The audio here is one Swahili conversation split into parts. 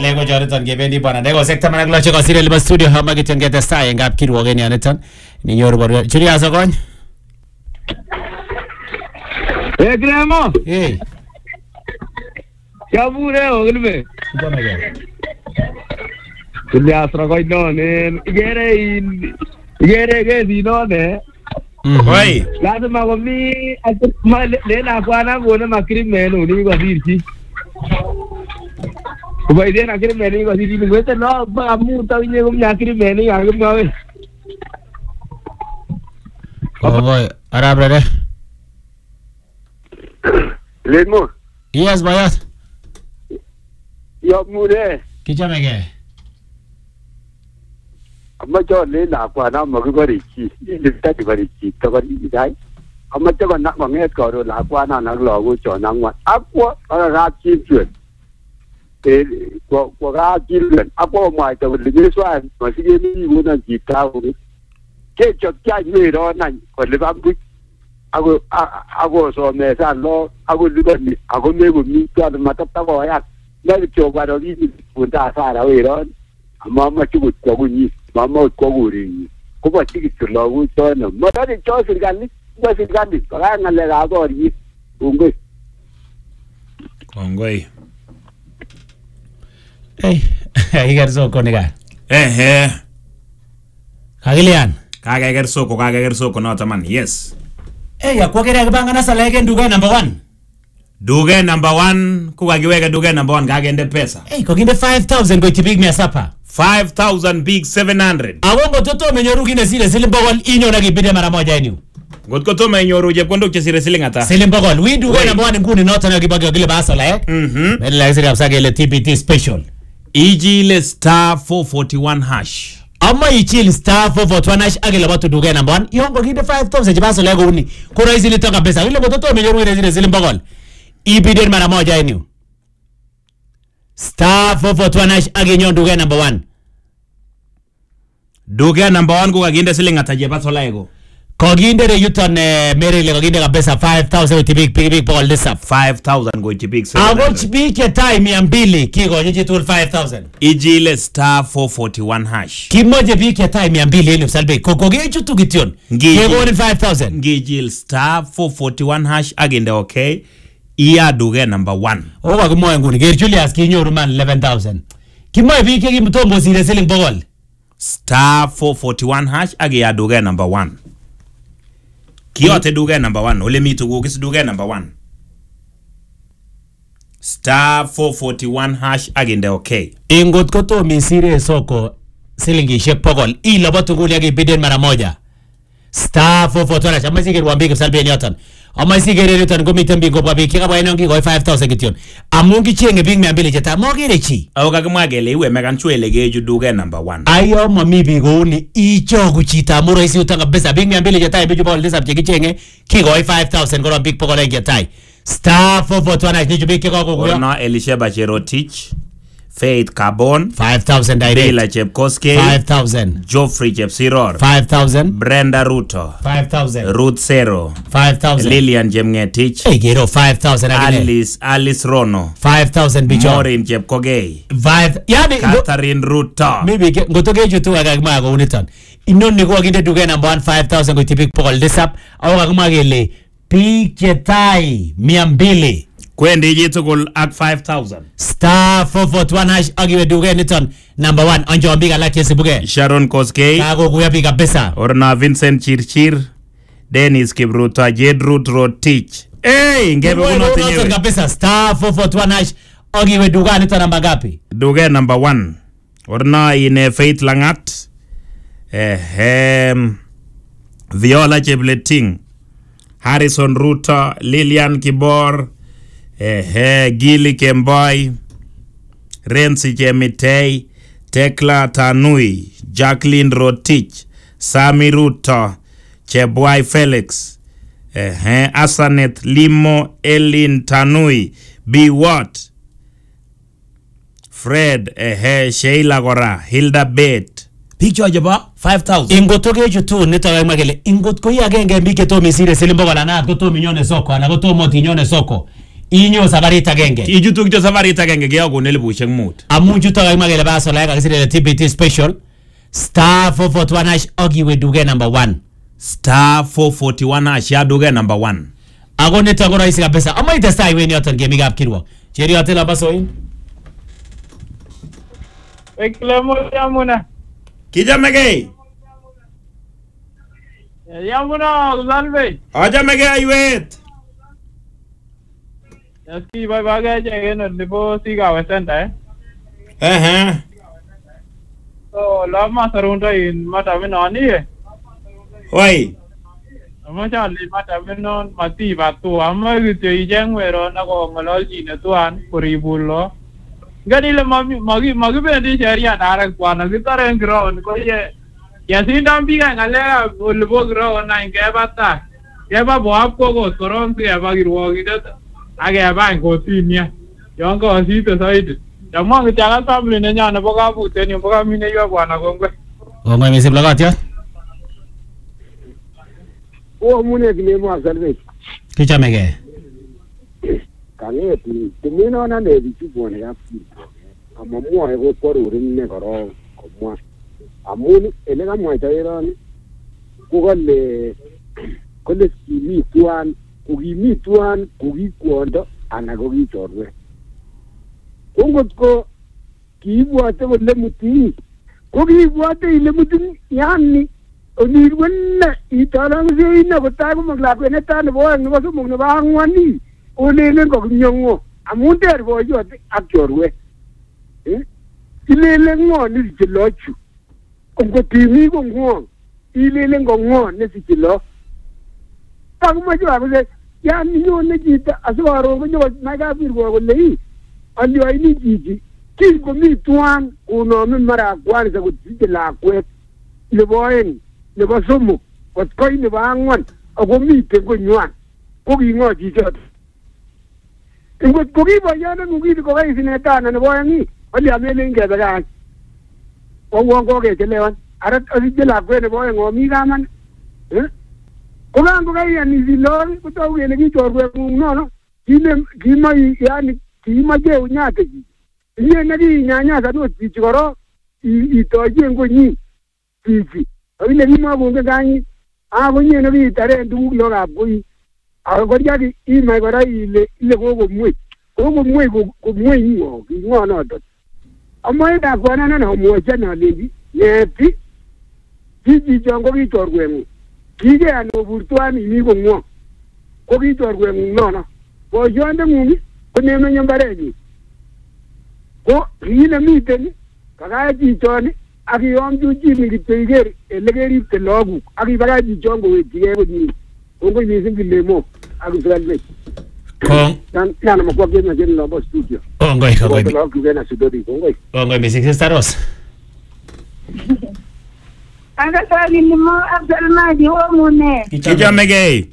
Alego Jonathan Gebendi bwana. Dego sekta managlo cheko sire liba studio hama kitengete saa ngap kirwogen yanitan. Ni nyoru bora. Churi asakon? Grandma. Hey. क्या पूरे हो गए बे तुझे आसरा कोई नॉने ये रे के दिनों ने Oi. लास्ट माँ मम्मी मैं ले ना पाना वो ना मकरी मैंने उन्हीं को दी थी भाई दे मकरी मैंने को दी थी मुझे तो ना अम्मू तब ये को मकरी मैंने आगे मावे Boy, Arab rere. लेमो Yes, bayat. यो मुरे Kicha mege. अम्मा जो ले ना पाना मगर बड़ी चीज ये लिखता है बड़ी चीज तो बड़ी इधाई अम्मा जो ना मंगे करो ना पाना ना लोगों जो ना वन अब वो रात की जुन वो रात की जुन अब वो माय तो लिखे स्वान मसी ये नहीं वो ना जीता वो के जब क्या ये रो ना को ले बाबू अब सो में सा लो अब लिखे नहीं अब मैं वो मी तो मतलब तब वो यार मैं जो बार अभी बुढ़ा सारा वो रो मामा चुप को नहीं मामा को गुरी को बच्ची की चलाऊ तो ना मतलब जो सिरगानी बस सिरगानी कहाँ न लगा तो और ये उंगे Kongoi. Hey, higar soko niga. Kagilian. Kagager soko no taman. Yes. Hey, ya kwa kira kibanga na salege nduga number 1. Duge number 1 kukagiweka duge number 1 kagende pesa. Hey, koginde 5,000 kwa itibig mia sapa. 5,000 big 700. Awongo toto menyoru kine sile mbogol inyo na kibide mara moja enyu. Gotko to menyoru jepkondo chesire siling ata. Sile mbogol. We duga number 1 nguni nota na kibagi gile basala eh. Mele la kisiri kapsa gile TPT special. Ijile star 441 hash. Amma ichili star 441 hash agile watu duga number 1. Yongo kinde 5,000 jibaso lego uni. Kura izili toka pesa. Wile mtoto menyoru kine sile mbogol. Ibide mara moja enyu. Star 441 hash agenyo duga number 1. Duge number 1 kukaginde siling ata jebaso lego. Koginde de yuton mere le koginde kabisa 5,000 with big ball this up 5,000 go to big 700. Ago chipike time ya mbili kiko nyeji tool 5,000. Ijile star 441 hash. Kimoje bike time ya mbili ili msalbe. Kokoge chutu kition. Kiko ni 5,000. Ngijil star 441 hash agende okay. Iya duge number 1. Owa kumoe nguni. Geri Julius kinyo ruman 11,000. Kimoje bike kimutombo sile siling bogol. Star 441 hash agia duge number 1. Kiyote duge number 1. Ole mitu kukisi duge number 1. Star 441 hash agende okay. Ingot koto misire soko silingi shek pogol. Ila batu nguli agi biden mara moja. Star 441 hash. Ama sikiri wambiki salbe nyotan. Ama sikiri nyotan kumite mbingo babi. Kika kwa inongi kwa 5,000 kition. Amungi chienge bing miambili jeta. Mwagire chi. Awoka kumagele iwe mekanchwele geju duge number 1. Ayo mami bigo uni icho kuchita muro isi utanga besa bing miambili jeta ibiju bawal disa pcheki chienge kiko 5,000 koro big poko lenge jeta Star 441 hash niju biki koko kuyo Orna Elisheba Cherotich Faith Carbon 5,000 direct Leila Chepkoske 5,000 Geoffrey Chepsiror 5,000 Brenda Ruto 5,000 Ruth Sero 5,000 Lilian Jemngetich Hey gero 5,000 Alice Rono 5,000 bicho Maureen Chepkogei 5 yani Catherine Ruto maybe ngotoke jutu agagma go uniton inoni ko aginde duge number 1 5,000 ko tipik pokol desap aw agagma gele Piketai 200 Kwendi jitukul ak 5,000 Star 441 hash agiwe duge niton number 1 onjo mbiga laki sibuge Sharon Koskei kago kuya biga pesa Orna Vincent Chirchir Dennis Kibruta Jedrut Rotich Hey ngebe kuno tinyewe pesa Star 441 hash agiwe duga niton namba gapi Duge number 1 Orna ine Faith Langat Viola Chebleting Harrison Ruto Lilian Kibor Gili Kemboy Renzi Chemitei Tekla Tanui Jacqueline Rotich Sami Ruto Chebwai Felix Asanet Limo Elin Tanui B. Watt Fred Sheila Gora Hilda Bet Picture jaba 5,000 ingotoke jutu nitawe magele ingot ko yagenge mbike to misire selimbo wala na ko to minyone soko ana ko to moti nyone soko inyo sabarit agenge ichutu kityo safarit agenge keyokun 5,000. amu chuto kakimwa kele basolek kakisir TBT special star 441 hash akiwe duke number 1 Star 441 hash ya duke number 1. ako nito ko rahisi kabisa ama itestai iwe yoton gemikab kirwok cheriote lamba soin Eklemo yamuna. Kijamegei. Yamuna Zalbe. Ajamegei aiwet. Yaski baga jegen ndipo siga wesenta So lama sarunda in mata minoni Oi. Amacha li mata minon mati batu amma gitu ijeng wero na ko ngolol jine tuan puribulo. Gani le magi bendi sharia darak kwana gitare ground ko ye yasin dambi ga ngale ulbo ground na ingebata. Yaba bo apko ko koron se yaba girwo gidat age ba ko tinia. Yongo asito side. Jamang jangan family ne nyana boka bute ni boka mine yo bwana gongwe. ngomwe mesib lagatya O mune kile mo Zalbe. kichamege Kangeti timino na ne bichu bone yapi. Amamwa ego korurin ne koro komwa. Amun elega mwa tayron kole kimi tuan kugikwondo ana kogichorwe. Kongot ko kiibwate kole muti ko kiibwate ile mutin yani onirwenne itarangse ina kotago maglakwe ne tan bo ngo so mugno ba ngwani olelen ko nyongo amun der bo yote akyorwe ilele ngo ni jilochu ko timi ko ngo ilele ngo ne sikilo tagma jo abule yani yo ne jita aswaro ko jo na ga birgo ko lei alio ini jiji kingo mi tuan uno mi mara kwani sa kutije la kwet le boen le basumu wat koi ne bangwan ako mi te ko nywan ko gi ngo ji jot ingo ko gi ba yana ngi ko ga isine ta na boen ni ali amele nge daga ko ko ke telewan ara asije la kwet ne boen ngo mi ga man ko ga ngo ga yani zilon ko to ge ne gi chorwe no kimai yani kimaje unyate ji iye nari nyanya sa no tichoro itoje ngonyi tiji ile bima bunge ganyi abonye no bitare ndu yo gabui agorya ki mai gora ile go mwe ngo no to amoy da kwana na mo jana lebi yeti tiji jongo bitorgwemu kige ano burtwani ni go ngo ko bitorgwemu no bo jonde ngumi ko neme nyambareni ko hina miten kaga ji joni aki yom ju ji mi tiger elegeri te logu aki baga ji jongo we tige ko ni ngo ni singile mo aki salve ko dan mo ko ke na gen lobo studio ngoi ko lo ku gena sudodi ngoi mesik staros Anga sali ni mo Abdulma di o mune. Kijamegei.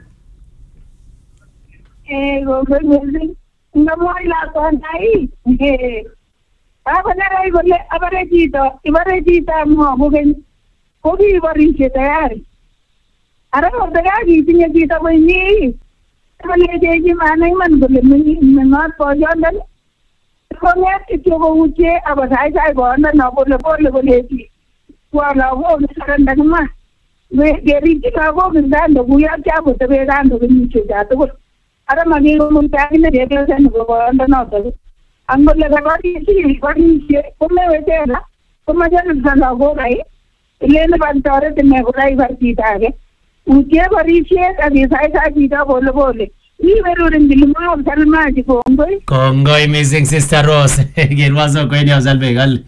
Go ngamo ila ko ndai. Aba na rai gole ibare jita mo bugen ko gi bari che tayari. Ara mo daga gi tinye jita ko ni. Bale je ji manai man gole men ma ko jondan. Ko ne ti ko uche aba sai go na bole ji. Wala ho ni saranda ma. We geri ti ka go ngando guya cha bo te be gando ni che ja to. Ada magi mun tagi ne dia sen go anda no to angol le gari si come vedela come già non sanno go rai le ne bantare te me go rai varti tage uche bari che ka di sai jita bole ni veru rendil mo salma ji kongoi missing sister Rose gelwazo ko ni azalbe gal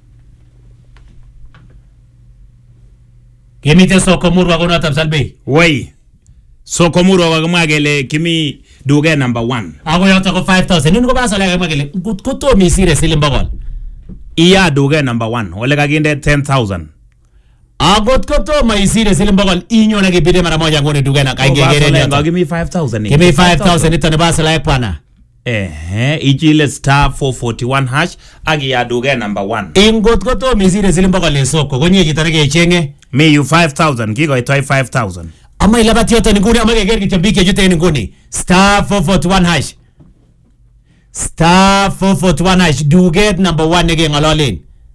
Gemite sokomurwa kono tabsalbe Wai. Sokomurwa wakamwa gele kimi duge number 1. Ako yoto ko 5,000. Nino ko basa la kama gele kuto misire silimbagol. Iya duge number 1. Ole kaginde 10,000. Agot koto maisire silimbagol inyo na kibide mara moja ngone duge na kaingegere ni. Give me 5,000. Give me 5,000 ito ni basa la pana. Ichile star 441 hash agi ya duge number 1. Ingot koto misire silimbagol le soko konye jitarege chenge. Me you 5,000 kiko itoi 5,000. Ama ilabati yote ni nguni ama gegeri kichambike jute ni nguni. Star 441 hash. star 441 hash duget number 1 nekeng'ololen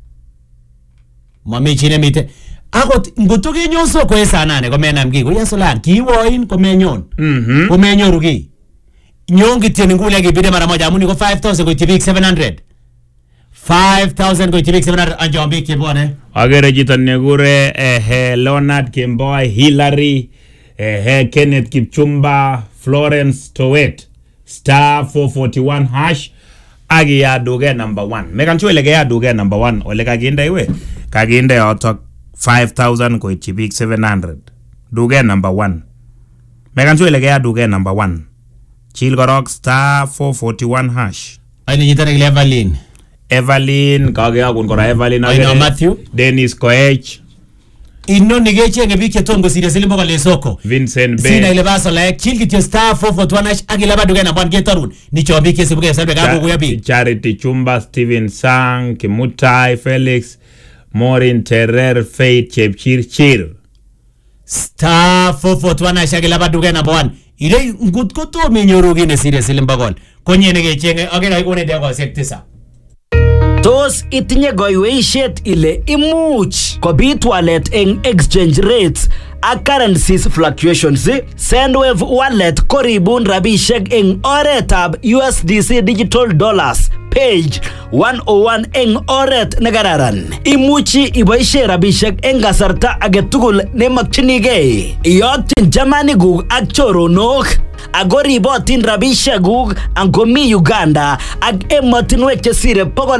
mami chi nemite akot ngoto kenyon soko en saa 8 komenam kiy koyasolan kiwoin komenyon komenyoru kiy nyon kityo ngule kibide mara moja amuni ko 5000 koityi biik 700 5000 koityi biik 700 anjon biik chebwone agere chito nekure Leonard Kemboi, Hillary, Kenneth Kipchumba, Florence Towet, star 441 hash agiya duget number 1. Mekan sure ile ya duget number 1 ole kaginde iwe kaginde yotok 5000 koityi biik 700 duget number 1. Mekan sure ile ya duget number 1. Chill korok star 441 hash. Aini chito nekile Evelyn kageakun kora Evelyn Aino Matthew Dennis Koech inoni kechenge biik chetom kosire siling bokol en soko Vincent Bay sina ile baso laek chil kityo star 441 hash akilaba duket number 1 ketorun nicho biik chesibuke salbe kakokuya biik Charity Chumba, Steven Sang, Kimutai, Felix, Maureen Terrer, Faith Chepchirchir. star 441 hash akilaba duket number 1 ile ngut koto menyoru kine sire siling bokol konyene kechenge akira ikone deko sektisa. Tos itinye goiweishet ile imuch kobit walet eng exchange rates ak currencies fluctuations. Sendwave wallet koribun rabishek eng oretab USDC digital dollars page 101 eng oret negararan. Imuchi iboishe rabishek eng kasarta agetugul nemakchinigei. Iyokyin chamanikuk ak choronok. Ako ribotin rabishekuk angomi Uganda ak emotinwek chesire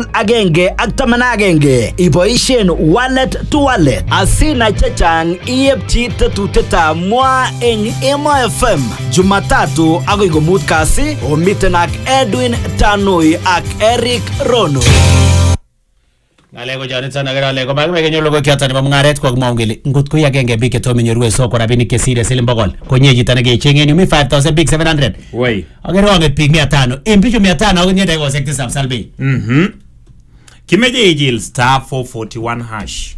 111 iboishen wallet to wallet. Asina chechang iepchi tetutetab mwa eng Emo FM Jumatatu akoi komut kasi omiten ak Edwin Tanui ak Eric Rono. Ngale ko jani sana ngale ko magme kenyo logo kyata nebo mungaret ko maungeli ngut ko yagenge bike to menyoru soko rabinik kesire siling bokol konye jitane ge chengeni mi 5000 big 700 Wei agere wange pig 500 empicho 500 agonye dego sekti salbe kimeje ijil star 441 hash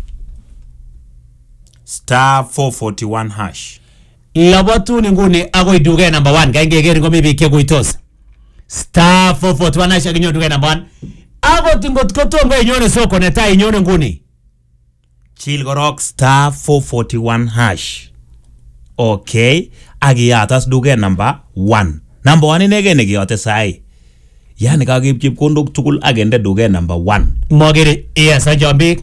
star 441 hash labatu nguni agoi duge number 1 gaingegeri ngomi bike kuitos star 441 hash aginyo duge number 1 Ako tingot kotombo inyone soko neta inyone nguni. Chill korok star 441 hash. Okay. Agiyatas duget number 1. Number 1 inege nekiyate sai. Yani kakib chepkondok tugul agende duget number 1. Mogere yes ajambik.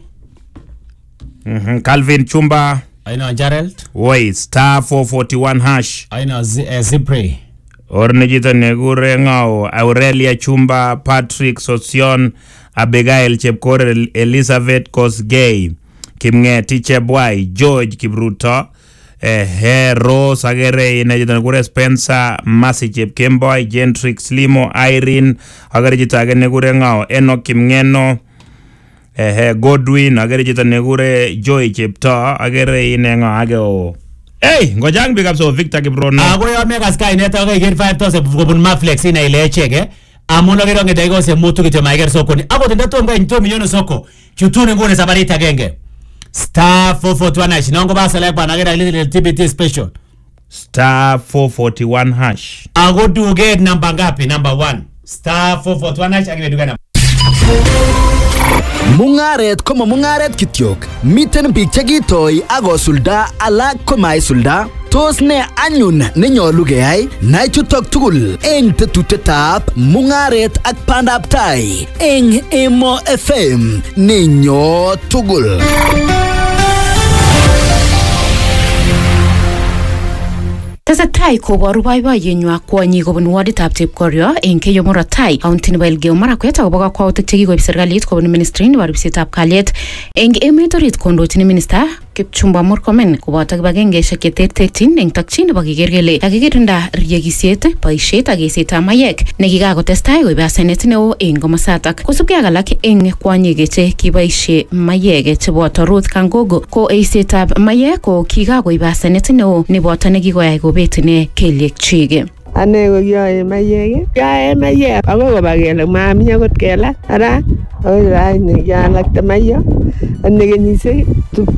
Calvin Chumba. Aina Gerald. Woi star 441 hash. Aina Zipre. Orne jito negure ngao Aurelia Chumba, Patrick Sosion, Abigail Chepkore, Elizabeth Kosgei, Kimngeti Chebwai, George Kibruto, Rose Agere jito negure Spencer Masi Chepkemboy, Gentrix Limo, Irene agere jito agere negure ngao Enoch Kimngeno, Godwin agere jito negure Joy Chepto agere ine ngao ageo. Hey, ngojang big up so Victor Kibrono. Ako yo mega sky net ako get 5000 kobun Maflex ina ile cheke. Amuno gero ngedego se mutu kito maiger soko ni. Ako tenda to mga into milyono soko. Chutune ngone sabarita genge. Star 441 hash. Nongo basa like bana gera ile TBT special. Star 441 hash. Ako do get number ngapi? Number 1. Star 441 hash agibe duga number. Mungaret komo mungaret kityok. Miten biik chekitoi akosulda alak komaisulda. Tos ne anyun nenyolu keyai? Nai chutok tugul eng tetutetab mungaret ak pandab tai eng Emo FM nenyo tugul. Tesetai koboru boiboiyenywa kwonyik kobun waditab Chepkorio eng Keyo Murot Tai county nebo Elgeyo Marakwet akobo kakwautik chekikoib serikalit kobun ministry nebo ribsetab kalyet eng emet orit kondochin minister Kipchumba Murkomen koboto kibagengeishek cheterterchin eng tokyin nebo keker kele kakikirinda riekisiet, boisiet ak eisetab mayek nekikakotestai koib asenet neo eng komosatak. Kosubkei ak alak eng kwonyik che kiboisie mayek cheboto Ruth Kangogo ko eisetab mayek ko kikakoib asenet neo neboto nekikoyai kobet ine kelyekchik. Ane ko kiyoe mayek, kiyoe mayek akoi koba kele mami akot kelak. Ara akoi raini kialakte mayek ane kenyisiek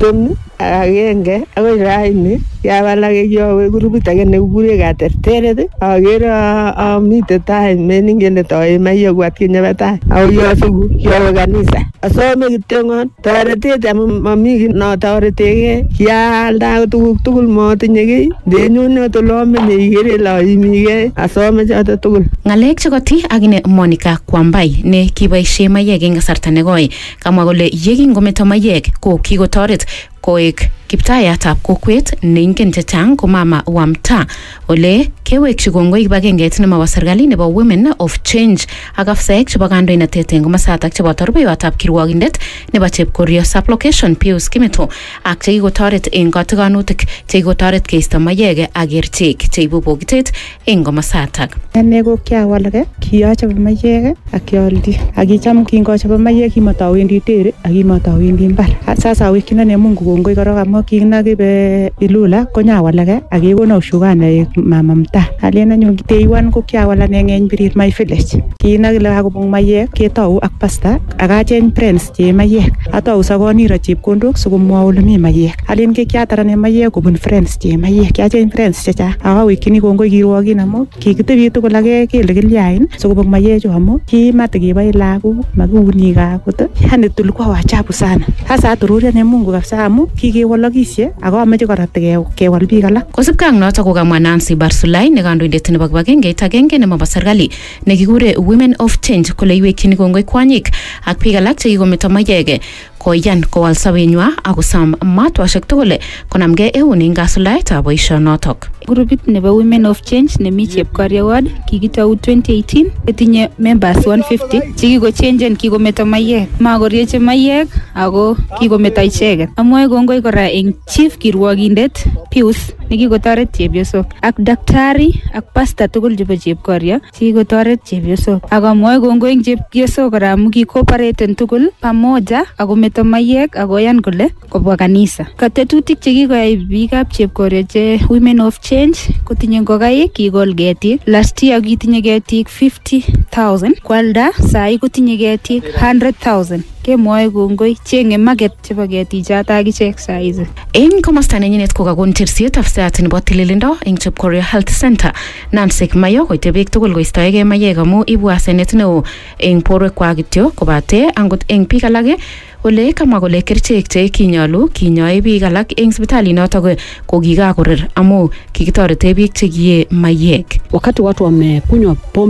21 akoi raini kiawalake kiowe grupit age nekikure Katerteret akere amite tai meningele toe mayek atkinye batai ako kiasuku kiawe kanisa asome kityongon toretet amu mami kiy notoretegei kiaalda tuguk tugul motinye kiy ndenyone otolomenye ikere loimigei asome choto tugul. Ng'alek chekoti akine Monica Kwambai ne kiboisie mayek eng kasarta nekoi kamwa kole yekingometo mayek ko kikotoret koek kiptayatab kokwet neingen chechang ko mama wa mtaa ole kewekchi kongoi kibagengeit nemabo serikali nebo Women of Change ak afsaek chebo kandoinatet eng komasatak chebo rubeiwotab kirwogindet nebo Chepkorio Sublocation Pius Kimeto ak chekikotoret eng katiganutik chekikotoret keisto mayek ak kerchek cheibu bokitet eng komasatak. Ane ko kiawalake kiyochobe mayek ak kioldi ak kicham kingochobe mayek kimatawendi tere ak kimatawendi mbar. Sasa awekchinane Mungu kongoi korok amu kinakibe Ilula konyawalake ak kekono ushukane mama mtaa. Alen anyun kiteiwan ko kiawalane ngeny birir my village. Kinakile kakobong mayek ketou ak pasta ak acheng friends che mayek. Atou sakoniro chepkondok sikomwa ole mi mayek. Alen kiatarane mayek kobun friends che mayek. Kiacheng friends chechang. Akawekchini kongoi kirwogin amu kikitebi tugul ake kele kilyain sikobong mayechu amu kimatekebai lagok makiuni kakut. Yani tulikuwa wachapu sana. Sasa atururiane Mungu kabisa amu kikewalakishe ako ameche kora kewal biik alak. Kosubkei ak notok kokamwa Nancy Barsulai ne kandoindet nebo kibagengeit agenge nemabo serikali nekikure Women of Change kole iwekchini kongoi kwanyik ak biik alak chekikometo mayek koyan kowal sobenywa akosom matwashek tugul konamgei eun eng kasulaetab boisionotok. Grupit nebo Women of Change nemi Chepkorio Ward kikitou 2018 etinye members 150 chekikochangen kikometo mayek makorieche mayek ako kikometo icheket. Amwoe kongoi kora eng chief kirwogindet Pius nekikotoret chepyosok ak daktari ak pastor tugul chebo Chepkorio chekikotoret chepyosok. Ak amwoe kongoi eng chepyosok kora amu kikooperaten tugul pamoja akometo mayek akoyan kole kobwa kanisa. Katetutik chekikoyai biikab Chepkorio che Women of Change kotinye ngokaik kikol ketik. Last year kitinye ketik 50,000 kwalda, sai kotinye ketik 100,000. Kemwoe kongoi chenge market chebo ketichoto akichek saizi. Eng komosta nenyinet kokakon chersiet afsaat nebo tililindo eng Chepkorio Health Center Nancy Mayo koite biik tugul koistoegei mayek amu ibu asenet neo eng borwekwak kityo kobate angot eng biik alake ole kamwa kole kerichek che kinyalu kinyoe biik alak eng sipitalinotok ko kikakorer amu kikitorete biik chekiye mayek. Wakati watu wamekunywa pombe